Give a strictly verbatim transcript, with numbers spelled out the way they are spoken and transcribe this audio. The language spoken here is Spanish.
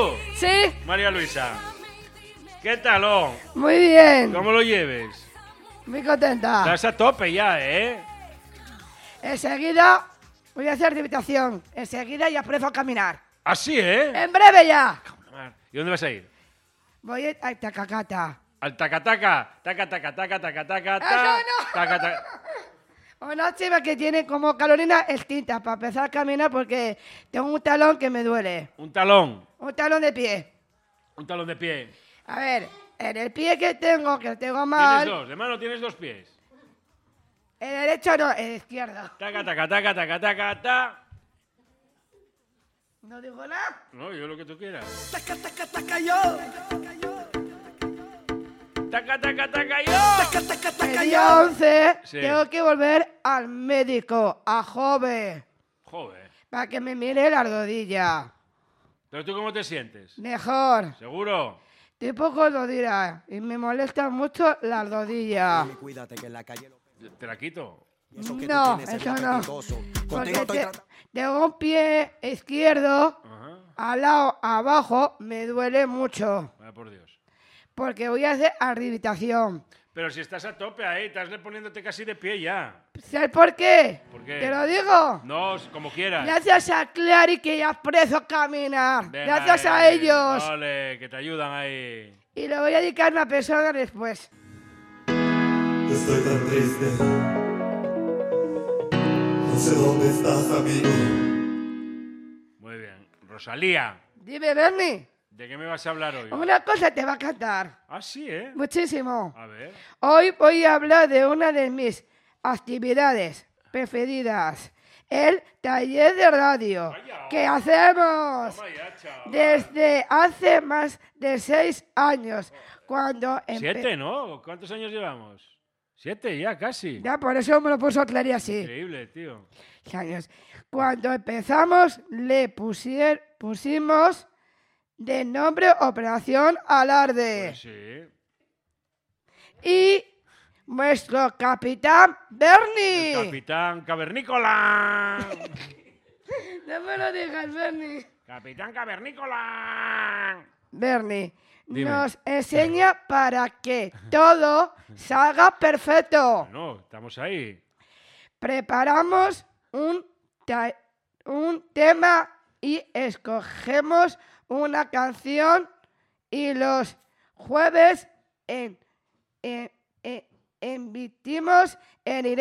tú? Sí. María Luisa. ¿Qué tal, oh? Muy bien. ¿Cómo lo lleves? Muy contenta. Estás a tope ya, ¿eh? Enseguida voy a hacer meditación. Enseguida ya empiezo a caminar. Así, ¿eh? En breve ya. ¿Y dónde vas a ir? Voy a a Tacacata. Al tacataca. Taca, taca, taca, taca, taca, ¡Eso ta. no! Taca, taca. Una chiva que tiene como calorina extinta para empezar a caminar porque tengo un talón que me duele. Un talón. Un talón de pie. Un talón de pie. A ver, en el pie que tengo, que lo tengo Tienes mal. dos. De mano tienes dos pies. El derecho no, el izquierdo. Taca, taca, taca, taca, taca, ta. No digo nada. No, yo lo que tú quieras. Taca, taca, taca, yo. Taca, taca, taca, yo. Taca, taca, taca, yo. once, Sí. tengo que volver al médico, a Jove, Joder. para que me mire la rodilla. ¿Pero tú cómo te sientes? Mejor. ¿Seguro? Estoy poco rodilla y me molesta mucho la rodilla. Cuídate que en la calle lo- ¿Te la quito? Y eso que tú No, tienes es eso muy no. apetitoso. Porque Contigo estoy te- tratando. tengo un pie izquierdo, Ajá. al lado abajo, me duele mucho. Vaya por Dios. Porque voy a hacer rehabilitación. Pero si estás a tope ahí, estás poniéndote casi de pie ya. ¿Sabes por qué? ¿Por qué? Te lo digo. No, como quieras. Gracias a Clary que ya preso a caminar. Venga, Gracias a eh, ellos. Ole, que te ayudan ahí. Y le voy a dedicar a una persona después. Estoy tan triste. No sé dónde estás, amigo. Muy bien. Rosalía, Dime, Bernie, ¿de qué me vas a hablar hoy? una cosa te va a cantar. Ah, sí, ¿eh? Muchísimo. A ver. Hoy voy a hablar de una de mis actividades preferidas. El taller de radio Vaya. que hacemos Toma ya, chaval. desde hace más de seis años. Cuando empe- Siete, ¿no? ¿Cuántos años llevamos? Siete ya, casi. Ya, por eso me lo puso Clary así. Increíble, tío. Años. Cuando empezamos, le pusier- pusimos de nombre Operación Alarde. Pues sí. Y nuestro capitán Bernie. El Capitán Cavernícola. No me lo digas, Bernie. Capitán Cavernícola. Bernie Dime. nos enseña para que todo salga perfecto. Bueno, estamos ahí. Preparamos un, ta- un tema y escogemos una canción y los jueves en, en, en, emitimos en